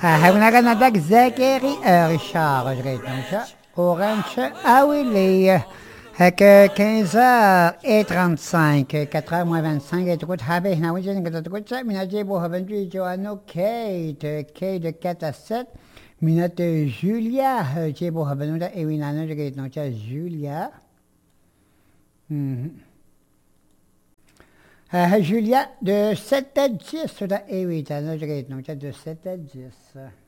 هوناك زكري ريشار جريتنشا اورانش اويلي هكا 15h35 4h-25 تقول حابه هنا وجهنا كده تقول من اجيبوها بنجي جوانو كيت 4 à 7 من جوليا جيبوها بنودا ايوينا جريتنشا جوليا Julia, de 7 à 10, ça doit éviter, de 7 à 10.